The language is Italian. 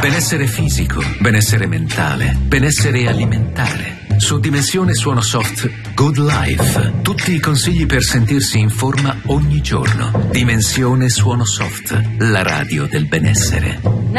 Benessere fisico, benessere mentale, benessere alimentare. Su Dimensione Suono Soft, Good Life. Tutti i consigli per sentirsi in forma ogni giorno. Dimensione Suono Soft, la radio del benessere.